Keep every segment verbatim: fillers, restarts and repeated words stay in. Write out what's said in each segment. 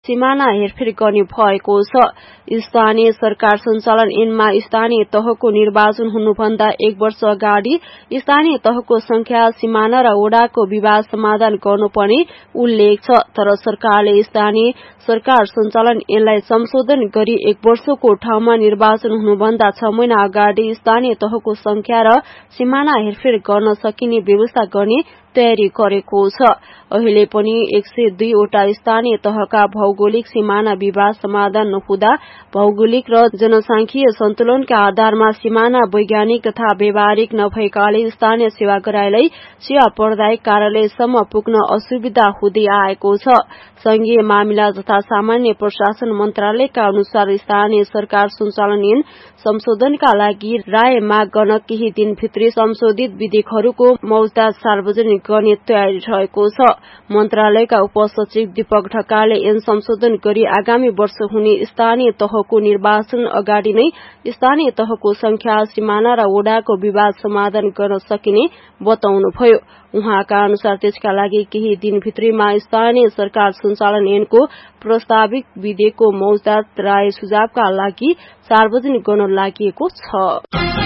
सिमाना हेरफेर गर्ने भएको छ। स्थानीय सरकार सञ्चालन ऐनमा स्थानीय तहको निर्वाचन हुनुभन्दा एक वर्ष अगाडि स्थानीय तहको संख्या, सिमाना र वडाको विवाद समाधान गर्नुपर्ने उल्लेख छ। तर सरकारले स्थानीय सरकार सञ्चालन ऐनलाई संशोधन गरी एक वर्षको ठाउँमा निर्वाचन हुनुभन्दा छ महिना अगाडि स्थानीय तहको संख्या र सिमाना हेरफेर गर्न सकिने व्यवस्था गर्ने तयारी गरेको छ। अहिले पनि एक सय दुई वटा स्थानीय तहका भौगोलिक सिमाना विवाद समाधान नहुँदा भौगोलिक र जनसांख्यिकीय सन्तुलनका आधारमा सिमाना वैज्ञानिक तथा व्यावहारिक नभएकाले स्थानीय सेवाग्राहीलाई सेवा प्रदायक कार्यालयसम्म पुग्न असुविधा हुँदै आएको छ। संघीय मामिला तथा सामान्य प्रशासन मन्त्रालयका अनुसार स्थानीय सरकार सञ्चालन ऐन संशोधनका लागि राय माग गर्न केही दिनभित्रै संशोधित विधेयकहरूको मौजदात सार्वजनिक गर्ने तयारी रहेको छ। मन्त्रालयका उपसचिव दीपक ढकालले ऐन संशोधन गरी आगामी वर्ष हुने स्थानीय तहको निर्वाचन अगाडि नै स्थानीय तहको संख्या, सिमाना र वडाको विवाद समाधान गर्न सकिने बताउनुभयो। उहाँका अनुसार त्यसका लागि केही दिनभित्रैमा स्थानीय सरकार सञ्चालन ऐनको प्रस्तावित विधेयकको मौजदात राय सुझावका लागि सार्वजनिक गर्न लागि छ।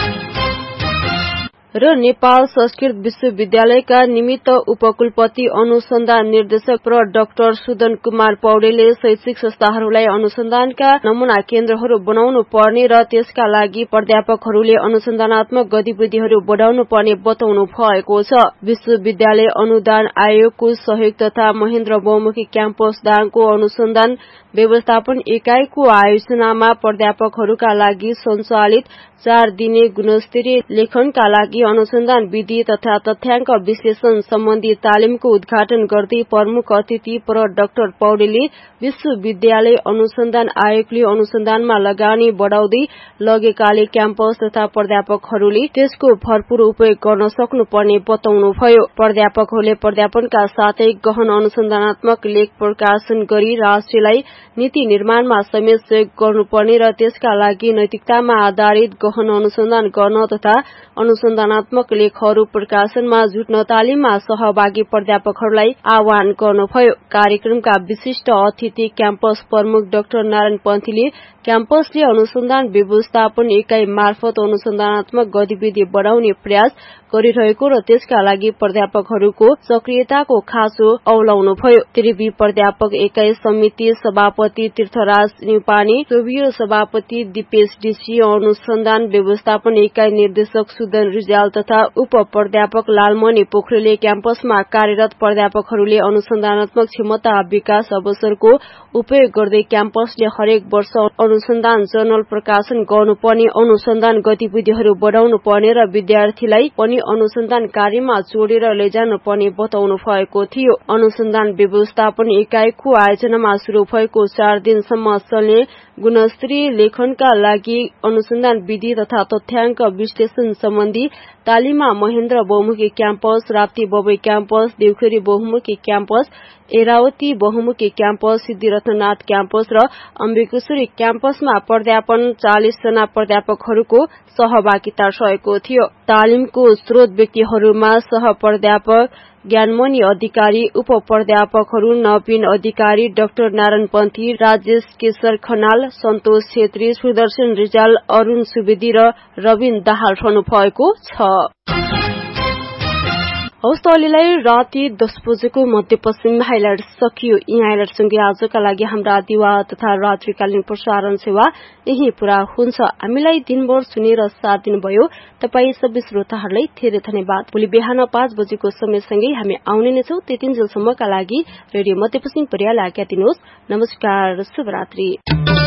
र नेपाल संस्कृत विश्वविद्यालयका निमित्त उपकुलपति अनुसन्धान निर्देशक प्र डाक्टर सुदन कुमार पौडेलले शैक्षिक संस्थाहरूलाई अनुसन्धानका नमूना केन्द्रहरू बनाउनु पर्ने र त्यसका लागि प्राध्यापकहरूले अनुसन्धानात्मक गतिविधिहरू बढाउनु पर्ने बताउनु भएको छ। विश्वविद्यालय अनुदान आयोगको सहयोग तथा महेन्द्र बहुमुखी क्याम्पस दाङको अनुसन्धान व्यवस्थापन एकाइको आयोजनामा प्राध्यापकहरूका लागि सञ्चालित चार दिने गुणस्तरीय लेखनका लागि अनुसन्धान विधि तथा तथ्याङ्क विश्लेषण सम्बन्धी तालिमको उद्घाटन गर्दै प्रमुख अतिथि प्र डाक्टर पौडेलले विश्वविद्यालय अनुसन्धान आयोगले अनुसन्धानमा लगानी बढाउँदै लगेकाले क्याम्पस तथा प्राध्यापकहरूले त्यसको भरपूर उपयोग गर्न सक्नुपर्ने बताउनुभयो। प्राध्यापकहरूले प्राध्यापनका साथै गहन अनुसन्धानात्मक लेख प्रकाशन गरी राष्ट्रलाई नीति निर्माणमा समेत सहयोग गर्नुपर्ने र त्यसका लागि नैतिकतामा आधारित गहन अनुसन्धान गर्न तथा अनुसन्धानात्मक लेखहरू प्रकाशनमा जुट्न तालिममा सहभागी प्राध्यापकहरूलाई आह्वान गर्नुभयो। कार्यक्रमका विशिष्ट अतिथि क्याम्पस प्रमुख डाक्टर नारायण पन्थीले क्याम्पसले अनुसन्धान व्यवस्थापन एकाइ मार्फत अनुसन्धानात्मक गतिविधि बढाउने प्रयास गरिरहेको र त्यसका लागि प्राध्यापकहरूको सक्रियताको खाँचो औलाउनुभयो। त्रिवी प्राध्यापक एकाइ समिति सभापति तीर्थराज न्युपाने, सोभियो सभापति दिपेश डिसी, अनुसन्धान व्यवस्थापन एकाइ निर्देशक सुदन रिजाल तथा उप प्राध्यापक लालमणि पोखरेलले क्याम्पसमा कार्यरत प्राध्यापकहरूले अनुसन्धानात्मक क्षमता विकास अवसरको उपयोग गर्दै क्याम्पसले हरेक वर्ष अनुसन्धान जर्नल प्रकाशन गर्नुपर्ने, अनुसन्धान गतिविधिहरू बढाउनु पर्ने र विद्यार्थीलाई पनि अनुसन्धान कार्यमा जोडेर लैजानु पर्ने बताउनु भएको थियो। अनुसन्धान व्यवस्थापन एकाइको आयोजनामा शुरू भएको चार दिनसम्म चल्ने गुणस्तरीय लेखनका लागि अनुसन्धान विधि तथा तथ्याङ्क विश्लेषण सम्बन्धी तालिममा महेन्द्र बहुमुखी क्याम्पस, राप्ती बबई क्याम्पस, देउखेरी बहुमुखी क्याम्पस, एरावती बहुमुखी क्याम्पस, सिद्धिरत्ननाथ क्याम्पस र अम्बिकेश्वरी क्याम्पसमा प्राध्यापन चालिस जना प्राध्यापकहरूको सहभागिता रहेको थियो। तालिमको स्रोत व्यक्तिहरूमा सह प्राध्यापक ज्ञानमणि अधिकारी, उप प्राध्यापकहरू नवीन अधिकारी, डाक्टर नारायण पन्थी, राजेश केशर खनाल, सन्तोष छेत्री, सुदर्शन रिजाल, अरूण सुवेदी र रविन दाहाल रहनु भएको छ। हवस् अहिलेलाई राति दस बजेको मध्यपश्चिम हाइलाइट सकियो। यी हाइलाइटसँगै आजका लागि हाम्रा दिवा तथा रात्रिकालीन प्रसारण सेवा यही पूरा हुन्छ। हामीलाई दिनभर सुनेर साथ दिनुभयो तपाईँ सबै श्रोताहरूलाई धेरै धन्यवाद। भोलि बिहान पाँच बजेको समयसँगै हामी आउने नै छौँ। त्यतिन्जेलसम्मका लागि रेडियो मध्यपश्चिम परियारलाई आज्ञा दिनुहोस्। नमस्कार, शुभरात्रि।